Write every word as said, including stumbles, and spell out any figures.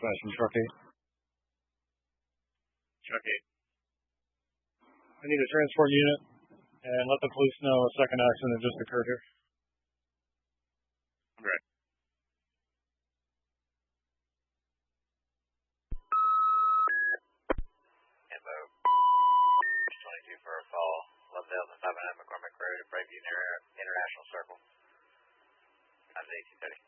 dispatch from Truck eight. Truck eight. I need a transport unit and let the police know a second accident just occurred here. Right. Info. twenty-two for a call. eleven thousand five hundred McCormick Road at Brightview International Circle. Times eighteen thirty.